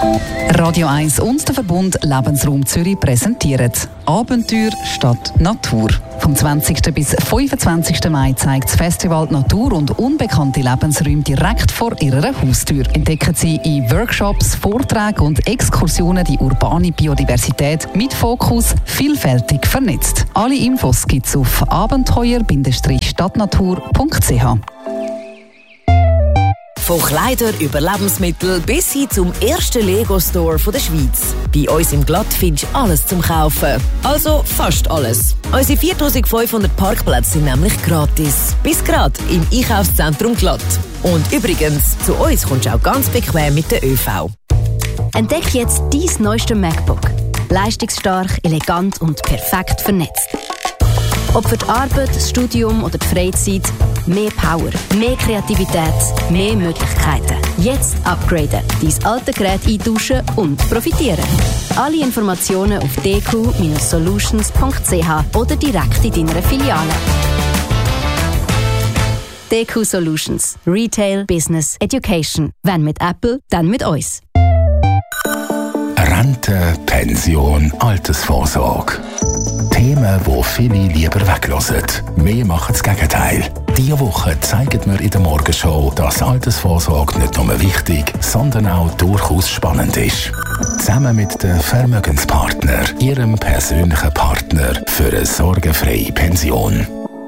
Radio 1 und der Verbund Lebensraum Zürich präsentieren Abenteuer statt Natur. Vom 20. bis 25. Mai zeigt das Festival Natur und unbekannte Lebensräume direkt vor ihrer Haustür. Entdecken Sie in Workshops, Vorträgen und Exkursionen die urbane Biodiversität mit Fokus vielfältig vernetzt. Alle Infos gibt es auf abenteuer-stadtnatur.ch. Von Kleidern über Lebensmittel bis hin zum ersten Lego-Store der Schweiz. Bei uns im Glatt findest du alles zum Kaufen. Also fast alles. Unsere 4500 Parkplätze sind nämlich gratis. Bis gerade im Einkaufszentrum Glatt. Und übrigens, zu uns kommst du auch ganz bequem mit der ÖV. Entdeck jetzt dein neuestes MacBook. Leistungsstark, elegant und perfekt vernetzt. Ob für die Arbeit, das Studium oder die Freizeit, mehr Power, mehr Kreativität, mehr Möglichkeiten. Jetzt upgraden, dein alte Gerät eintauschen und profitieren. Alle Informationen auf dq-solutions.ch oder direkt in deiner Filiale. DQ Solutions. Retail, Business, Education. Wenn mit Apple, dann mit uns. Rente, Pension, Altersvorsorge. Themen, die viele lieber weglassen. Wir machen das Gegenteil. Diese Woche zeigen wir in der Morgenshow, dass Altersvorsorge nicht nur wichtig, sondern auch durchaus spannend ist. Zusammen mit den Vermögenspartner, Ihrem persönlichen Partner für eine sorgenfreie Pension.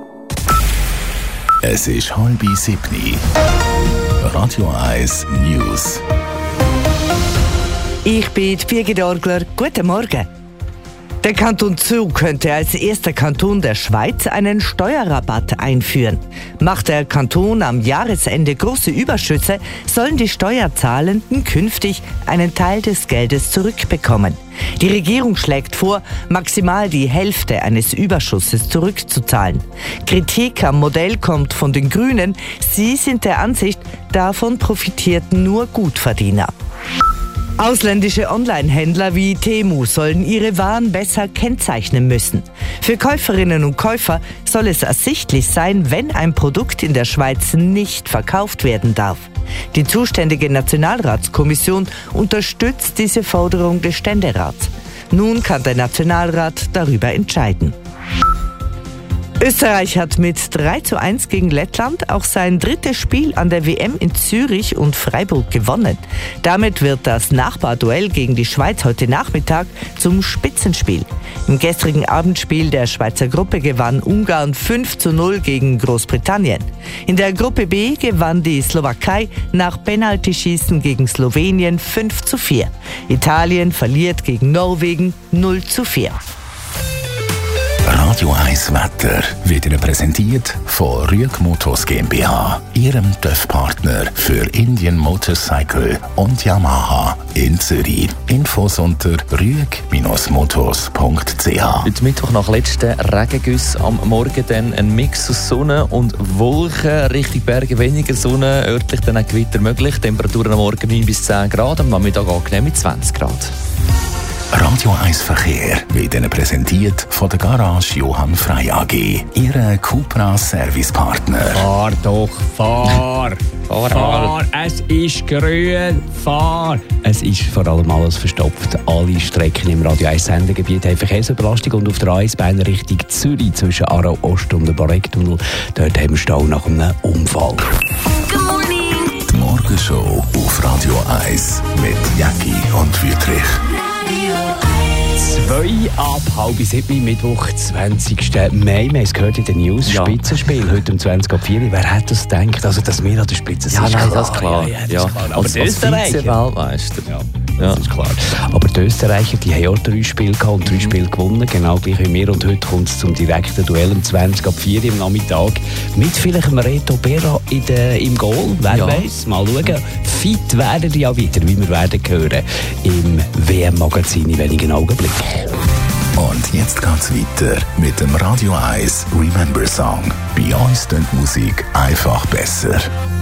Es ist 6:30. Radio 1 News. Ich bin Birgit Orgler. Guten Morgen. Der Kanton Zug könnte als erster Kanton der Schweiz einen Steuerrabatt einführen. Macht der Kanton am Jahresende große Überschüsse, sollen die Steuerzahlenden künftig einen Teil des Geldes zurückbekommen. Die Regierung schlägt vor, maximal die Hälfte eines Überschusses zurückzuzahlen. Kritik am Modell kommt von den Grünen. Sie sind der Ansicht, davon profitierten nur Gutverdiener. Ausländische Online-Händler wie Temu sollen ihre Waren besser kennzeichnen müssen. Für Käuferinnen und Käufer soll es ersichtlich sein, wenn ein Produkt in der Schweiz nicht verkauft werden darf. Die zuständige Nationalratskommission unterstützt diese Forderung des Ständerats. Nun kann der Nationalrat darüber entscheiden. Österreich hat mit 3:1 gegen Lettland auch sein drittes Spiel an der WM in Zürich und Freiburg gewonnen. Damit wird das Nachbarduell gegen die Schweiz heute Nachmittag zum Spitzenspiel. Im gestrigen Abendspiel der Schweizer Gruppe gewann Ungarn 5:0 gegen Großbritannien. In der Gruppe B gewann die Slowakei nach Penaltyschießen gegen Slowenien 5:4. Italien verliert gegen Norwegen 0:4. Radio 1 Wetter wird Ihnen präsentiert von Rüeg Motors GmbH, Ihrem TÜV-Partner für Indian Motorcycle und Yamaha in Zürich. Infos unter rüeg-motors.ch. Heute Mittwoch nach letzten Regengüssen am Morgen dann ein Mix aus Sonne und Wolken, Richtung Berge weniger Sonne, örtlich dann auch Gewitter möglich. Temperaturen am Morgen 9 bis 10 Grad, am Nachmittag angenehm mit 20 Grad. Radio 1 Verkehr wird Ihnen präsentiert von der Garage Johann Frey AG, Ihre Cupra Servicepartner. Fahr doch, fahr! Fahr! Es ist grün, fahr! Es ist vor allem alles verstopft. Alle Strecken im Radio 1 Sendegebiet haben Verkehrsüberlastung und auf der A1 Richtung Zürich zwischen Aarau Ost und dem Barrecktunnel. Dort haben wir Stau nach einem Unfall. Die Morgenshow auf Radio 1 mit Jacki und Wüthrich. 2 ab 6:30, Mittwoch, 20. Mai. Wir haben es gehört in den News. Ja. Spitzenspiel heute um 20:04. Wer hätte das gedacht, also, dass wir an der Spitze sind? Ja, nein, das ist klar. Ja, das ist klar. Aber als Vize-Weltmeister. Ja, das ist klar. Aber die Österreicher, die haben auch 3 Spiele gehabt und 3 Spiele gewonnen, genau gleich wie wir. Und heute kommt es zum direkten Duell um 20:04 am Nachmittag. Mit vielleicht einem Reto Berra im Goal. Wer weiß, mal schauen. Fit werden die ja wieder, wie wir werden hören, im WM-Magazin in wenigen Augenblicken. Und jetzt geht's weiter mit dem Radio 1 Remember Song. Bei uns klingt Musik einfach besser.